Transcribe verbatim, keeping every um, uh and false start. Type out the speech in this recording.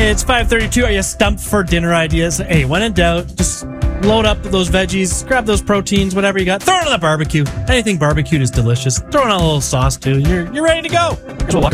It's five thirty-two. Are you stumped for dinner ideas? Hey, when in doubt, just load up those veggies, grab those proteins, whatever you got, throw it on the barbecue. Anything barbecued is delicious. Throw in a little sauce too. You're you're ready to go.